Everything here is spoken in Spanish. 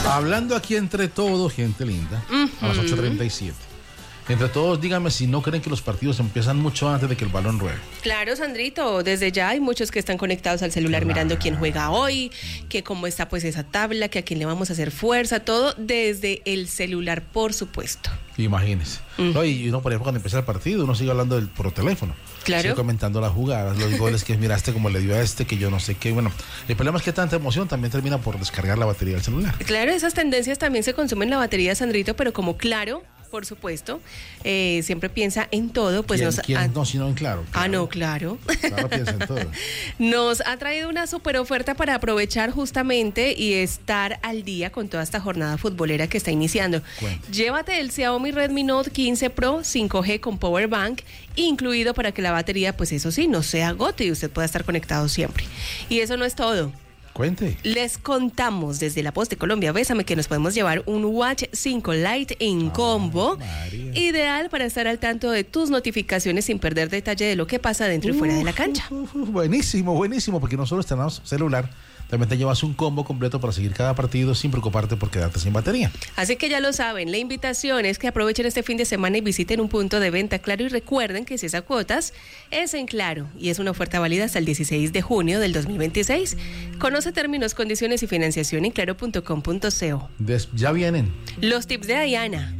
Hablando aquí entre todos, gente linda, a las 8:37. Entre todos, díganme si no creen que los partidos empiezan mucho antes de que el balón ruede. Claro, Sandrito, desde ya hay muchos que están conectados al celular mirando quién juega hoy, que cómo está pues esa tabla, que a quién le vamos a hacer fuerza, todo desde el celular, por supuesto. Imagínense. No, y uno, por ejemplo, cuando empieza el partido, uno sigue hablando por teléfono. Claro. Sigue comentando las jugadas, los goles que miraste, como le dio a este, que yo no sé qué. Bueno, el problema es que tanta emoción también termina por descargar la batería del celular. Claro, esas tendencias también se consumen la batería, Sandrito, pero como Claro, por supuesto, siempre piensa en todo, pues ¿Quién no, sino en Claro? No, claro. Claro, piensa en todo. Nos ha traído una super oferta para aprovechar justamente y estar al día con toda esta jornada futbolera que está iniciando. Cuente. Llévate el Xiaomi Redmi Note 15 Pro 5G con Power Bank, incluido para que la batería, pues eso sí, no se agote y usted pueda estar conectado siempre. Y eso no es todo. Cuente. Les contamos desde La Voz de Colombia, Bésame, que nos podemos llevar un Watch 5 Lite en combo, ideal para estar al tanto de tus notificaciones sin perder detalle de lo que pasa dentro y fuera de la cancha. Buenísimo, buenísimo, porque no solo estrenamos celular, también te llevas un combo completo para seguir cada partido sin preocuparte por quedarte sin batería. Así que ya lo saben, la invitación es que aprovechen este fin de semana y visiten un punto de venta Claro, y recuerden que si es a cuotas, es en Claro y es una oferta válida hasta el 16 de junio del 2026. Conoce términos, condiciones y financiación en claro.com.co. Ya vienen Los tips de Diana.